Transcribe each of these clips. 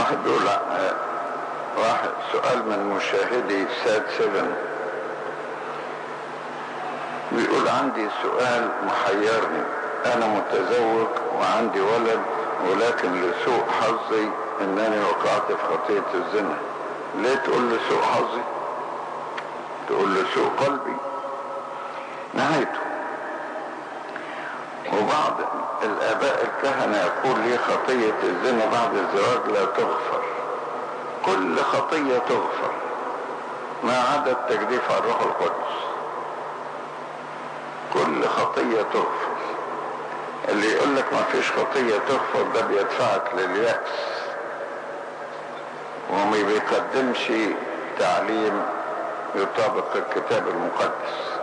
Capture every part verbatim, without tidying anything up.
واحد يقول آه، واحد سؤال من مشاهدي سات سبن بيقول عندي سؤال محيرني. انا متزوج وعندي ولد، ولكن لسوء حظي انني وقعت في خطية الزنا. ليه تقول لسوء حظي؟ تقول لسوء قلبي نهايته. وبعض الاباء الكهنة يقول لي خطية الزنا بعد الزواج لا تغفر، كل خطية تغفر ما عدا التجديف على الروح القدس، كل خطية تغفر. اللي يقول لك ما فيش خطية تغفر ده بيدفعك لليأس وما بيقدمش تعليم يطابق الكتاب المقدس.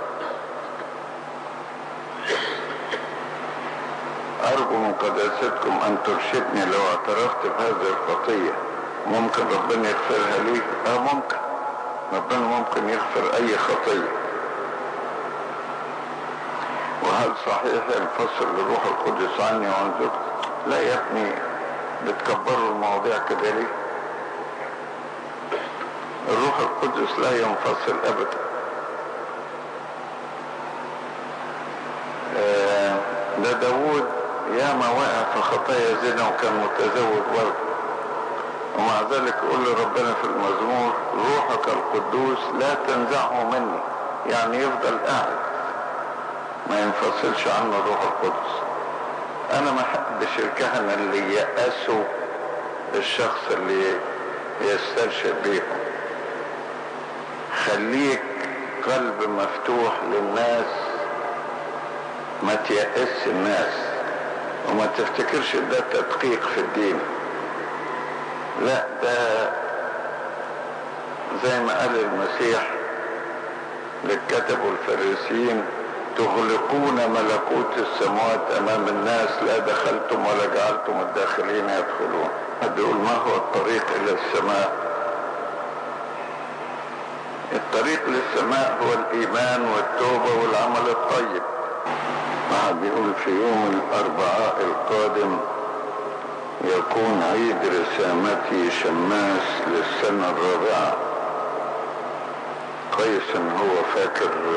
أرجو من قداستكم أن ترشدني لو اعترفت بهذه الخطية ممكن ربنا يغفرها لي؟ اه ممكن، ربنا ممكن يغفر أي خطية. وهل صحيح ينفصل للروح القدس عني وعن زوجتي؟ لا يا ابني، بتكبروا المواضيع كده ليه؟ الروح القدس لا ينفصل أبدا. آه ده داود ياما وقع في خطايا زنا وكان متزوج برضه، ومع ذلك يقول لربنا في المزمور روحك القدوس لا تنزعه مني، يعني يفضل قاعد ما ينفصلش عنه الروح القدس. انا ما حدش الكهنة اللي يأسوا الشخص اللي يسترشد بيهم. خليك قلب مفتوح للناس، ما تيأس الناس وما تفتكرش ده تدقيق في الدين. لا، ده زي ما قال المسيح للكتب والفريسيين تغلقون ملكوت السماوات امام الناس، لا دخلتم ولا جعلتم الداخلين يدخلون. يقول ما هو الطريق الى السماء؟ الطريق للسماء هو الايمان والتوبة والعمل الطيب. واحد بيقول في يوم الاربعاء القادم يكون عيد رسامتي شماس للسنة الرابعة. كويس ان هو فاكر